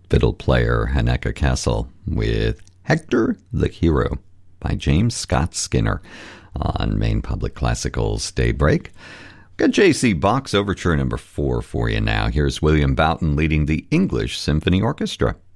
fiddle player Haneke Kessel with Hector the Hero by James Scott Skinner on Maine Public Classical's Daybreak. Got J.C. Bach's Overture number 4 for you now. Here's William Boughton leading the English Symphony Orchestra.